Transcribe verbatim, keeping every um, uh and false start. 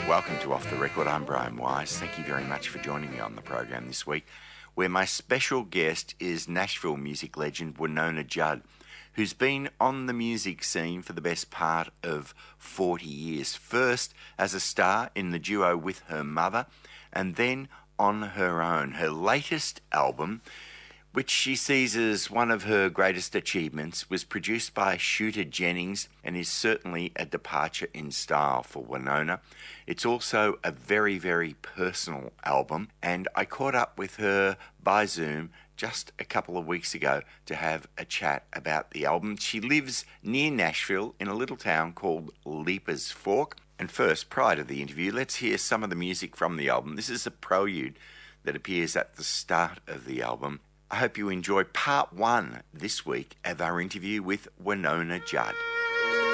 Welcome to Off the Record. I'm Brian Wise. Thank you very much for joining me on the program this week, where my special guest is Nashville music legend Wynona Judd, who's been on the music scene for the best part of forty years. First as a star in the duo with her mother, and then on her own. Her latest album, which she sees as one of her greatest achievements, was produced by Shooter Jennings and is certainly a departure in style for Wynona. It's also a very, very personal album, and I caught up with her by Zoom just a couple of weeks ago to have a chat about the album. She lives near Nashville in a little town called Leapers Fork. And first, prior to the interview, let's hear some of the music from the album. This is a prelude that appears at the start of the album. I hope you enjoy part one this week of our interview with Wynona Judd.